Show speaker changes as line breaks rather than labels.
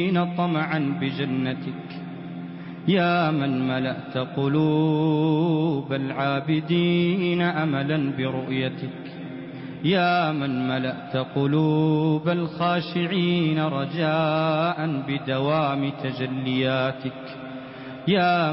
المؤمنين طمعا بجنتك، يا من ملأت قلوب العابدين أملا برؤيتك، يا من ملأت قلوب الخاشعين رجاء بدوام تجلياتك، يا